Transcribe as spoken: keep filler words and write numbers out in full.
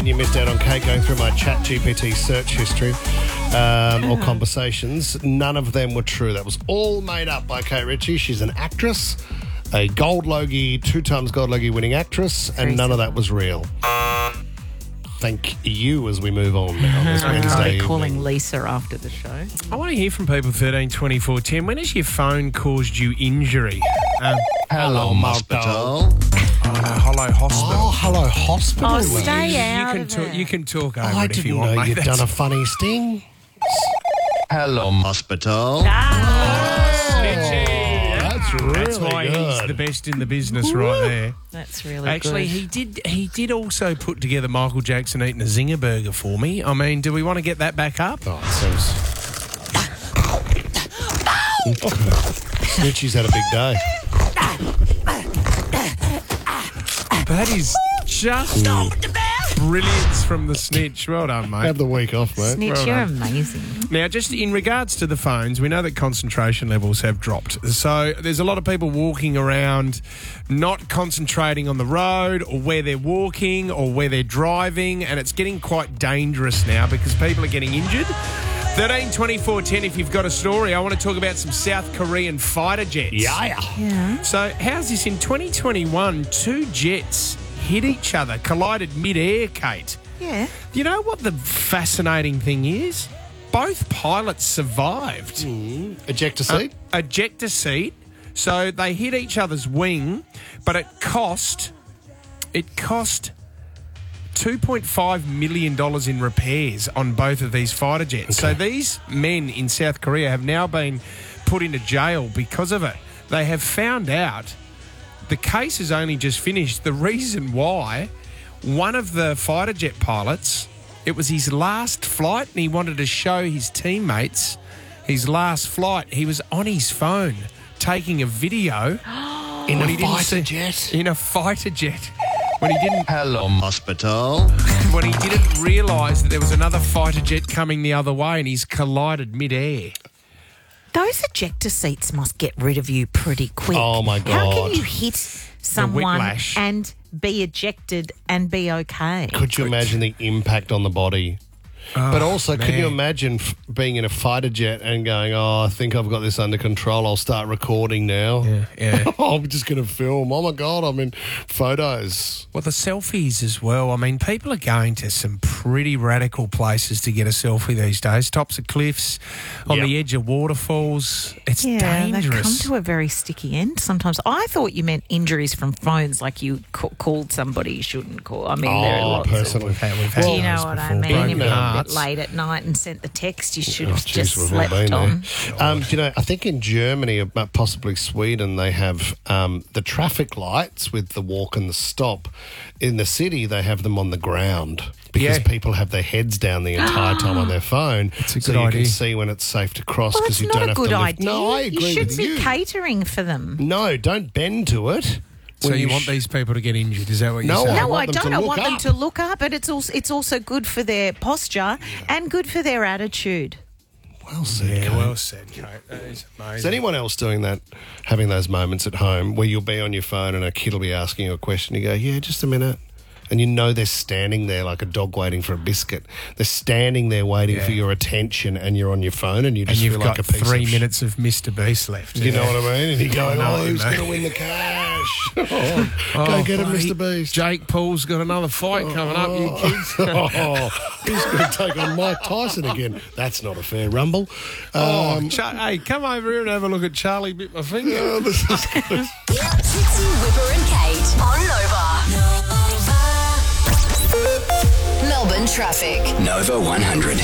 You missed out on Kate going through my Chat G P T search history um, or conversations. None of them were true. That was all made up by Kate Ritchie. She's an actress, a Gold Logie, two times Gold Logie winning actress, and none of that was real. Thank you as we move on now. This Wednesday I'm calling evening. Lisa after the show. I want to hear from people, thirteen twenty-four ten. When has your phone caused you injury? Um, Hello, hospital. oh, no, hello, hospital. Oh, hello, hospital. Oh, Lee. stay you, out can of talk, it. you can talk over I it if didn't you want, know mate. you'd That's- done a funny sting. Hello, hospital. Snitchy. That's really That's why good. he's the best in the business right there. That's really Actually, good. he did He did also put together Michael Jackson eating a Zinger burger for me. I mean, do we want to get that back up? Oh, it seems... Snitchy's had a big day. That is just brilliance from the snitch. Well done, mate. Have the week off, mate. Snitch, well you're done. amazing. Now, just in regards to the phones, we know that concentration levels have dropped. So there's a lot of people walking around not concentrating on the road or where they're walking or where they're driving, and it's getting quite dangerous now because people are getting injured. thirteen twenty-four ten, if you've got a story. I want to talk about some South Korean fighter jets. Yeah. Yeah. So how's this? In twenty twenty-one, two jets hit each other, collided mid-air, Kate. Yeah. You know what the fascinating thing is? Both pilots survived. Ejector seat? A ejector seat. So they hit each other's wing, but it cost it cost two point five million dollars in repairs on both of these fighter jets. So these men in South Korea have now been put into jail because of it. They have found out the case has only just finished. The reason why, one of the fighter jet pilots, it was his last flight and he wanted to show his teammates his last flight. He was on his phone taking a video In when a he didn't fighter see- jet? in a fighter jet. When he didn't Hello, hospital. when he didn't realise that there was another fighter jet coming the other way and he's collided mid-air. Those ejector seats must get rid of you pretty quick. Oh, my How God. can you hit someone whiplash. and be ejected and be okay? Could you imagine the impact on the body? But also, can you man. imagine f- being in a fighter jet and going, oh, I think I've got this under control. I'll start recording now. Yeah, yeah. I'm just going to film. Oh, my God, I'm in photos. Well, the selfies as well. I mean, people are going to some pretty radical places to get a selfie these days. Tops of cliffs, on Yep. the edge of waterfalls. It's Yeah, they come dangerous. to a very sticky end sometimes. I thought you meant injuries from phones, like you ca- called somebody you shouldn't call. I mean, there are Oh, lots of... personally. We've had, we've had Do you know those what I before. mean? Broken You've been a hearts. bit late at night and sent the text you should Oh, have geez, just we've all slept been on. there. Um, do you know, I think in Germany, uh, possibly Sweden, they have um, the traffic lights with the walk and the stop. In the city, they have them on the ground because Yeah. people have their heads down the entire time on their phone. It's a so good you idea. can see when it's safe to cross Well, because it's you don't not a have good to lift. idea. No, I agree you should with be you. catering for them. No, don't bend to it. So When you, sh- want these people to get injured? Is that what you're No, saying? I No, want I them to don't. I look want them up. to look up, but it's also it's also good for their posture and good for their attitude. Well said, Yeah, Kate. well said, Kate. That is amazing. Is anyone else doing that, having those moments at home where you'll be on your phone and a kid will be asking you a question, you go, yeah, just a minute. And you know they're standing there like a dog waiting for a biscuit. They're standing there waiting Yeah. for your attention and you're on your phone and you and just you've feel got like a piece three of sh- minutes of Mister Beast left. You know what I mean? And you're going, I know oh, what you who's mean. going to win the cash? oh, Oh, go get him, buddy, Mister Beast. Jake Paul's got another fight coming up, you kids. oh, he's going to take on Mike Tyson again. That's not a fair rumble. Oh, Um, Char- hey, come over here and have a look at Charlie bit my finger. oh, this is good. Trixie, Whipper and Kate on Nova. Melbourne traffic. Nova one hundred.